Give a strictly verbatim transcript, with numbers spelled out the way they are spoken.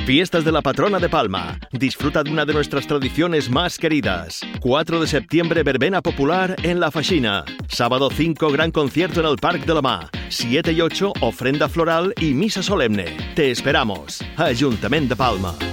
Fiestas de la Patrona de Palma. Disfruta de una de nuestras tradiciones más queridas. cuatro de septiembre, verbena popular en La Faxina. Sábado cinco, gran concierto en el Parc de la Mar. siete y ocho, ofrenda floral y misa solemne. Te esperamos. Ayuntamiento de Palma.